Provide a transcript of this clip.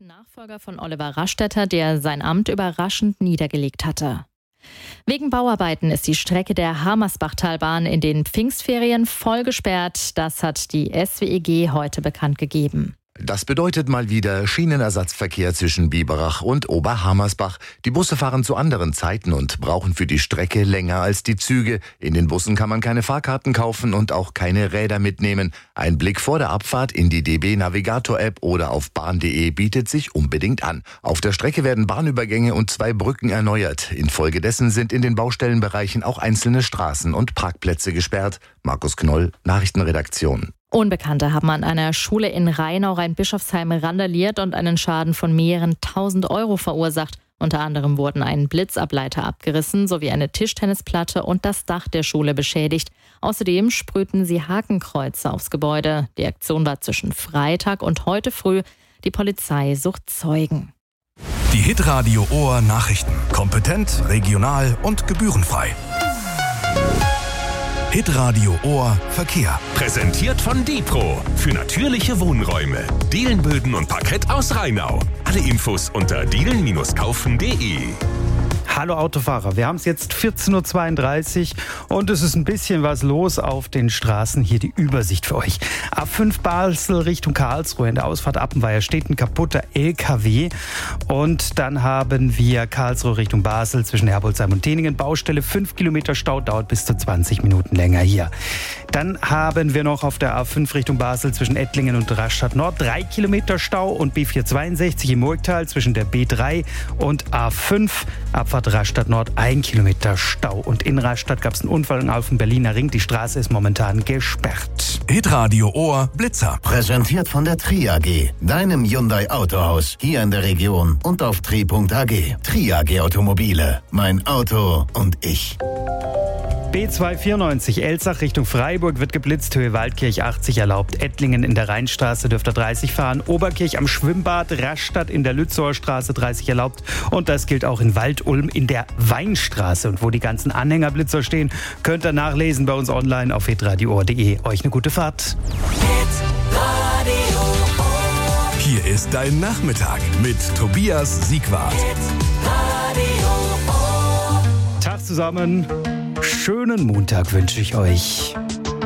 Nachfolger von Oliver Rastetter, der sein Amt überraschend niedergelegt hatte. Wegen Bauarbeiten ist die Strecke der Hamersbachtalbahn in den Pfingstferien voll gesperrt. Das hat die SWEG heute bekannt gegeben. Das bedeutet mal wieder Schienenersatzverkehr zwischen Biberach und Oberhammersbach. Die Busse fahren zu anderen Zeiten und brauchen für die Strecke länger als die Züge. In den Bussen kann man keine Fahrkarten kaufen und auch keine Räder mitnehmen. Ein Blick vor der Abfahrt in die DB Navigator App oder auf bahn.de bietet sich unbedingt an. Auf der Strecke werden Bahnübergänge und 2 Brücken erneuert. Infolgedessen sind in den Baustellenbereichen auch einzelne Straßen und Parkplätze gesperrt. Markus Knoll, Nachrichtenredaktion. Unbekannte haben an einer Schule in Rheinau-Rhein-Bischofsheim randaliert und einen Schaden von mehreren 1.000 Euro verursacht. Unter anderem wurden ein Blitzableiter abgerissen sowie eine Tischtennisplatte und das Dach der Schule beschädigt. Außerdem sprühten sie Hakenkreuze aufs Gebäude. Die Aktion war zwischen Freitag und heute früh. Die Polizei sucht Zeugen. Die Hitradio Ohr Nachrichten. Kompetent, regional und gebührenfrei. Hitradio Ohr Verkehr. Präsentiert von Dipro für natürliche Wohnräume. Dielenböden und Parkett aus Rheinau. Alle Infos unter dielen-kaufen.de. Hallo Autofahrer, wir haben es jetzt 14.32 Uhr und es ist ein bisschen was los auf den Straßen. Hier die Übersicht für euch. A5 Basel Richtung Karlsruhe in der Ausfahrt Appenweier steht ein kaputter LKW. Und dann haben wir Karlsruhe Richtung Basel zwischen Herbolzheim und Teningen. Baustelle 5 Kilometer Stau, dauert bis zu 20 Minuten länger hier. Dann haben wir noch auf der A5 Richtung Basel zwischen Ettlingen und Rastatt Nord 3 Kilometer Stau und B462 im Murgtal zwischen der B3 und A5 Abfahrt Rastatt Nord 1 Kilometer Stau. Und in Rastatt gab es einen Unfall auf dem Berliner Ring. Die Straße ist momentan gesperrt. Hitradio Ohr Blitzer. Präsentiert von der Tri AG, deinem Hyundai Autohaus hier in der Region und auf tri.ag. Tri AG Automobile, mein Auto und ich. B294 Elzach Richtung Freiburg wird geblitzt, Höhe Waldkirch 80 erlaubt. Ettlingen in der Rheinstraße dürft ihr 30 fahren. Oberkirch am Schwimmbad, Rastatt in der Lützower Straße 30 erlaubt. Und das gilt auch in Waldulm in der Weinstraße. Und wo die ganzen Anhängerblitzer stehen, könnt ihr nachlesen bei uns online auf hitradioohr.de. Euch eine gute Fahrt. Hier ist dein Nachmittag mit Tobias Siegwart. Tag zusammen. Schönen Montag wünsche ich euch.